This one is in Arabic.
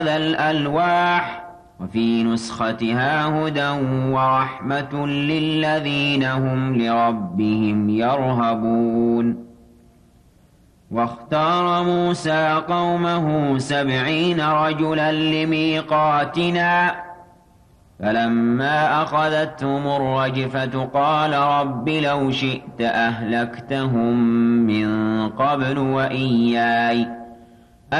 الألواح وفي نسختها هدى ورحمة للذين هم لربهم يرهبون. واختار موسى قومه 70 رجلا لميقاتنا فلما أخذتهم الرجفة قال رب لو شئت أهلكتهم من قبل وإياي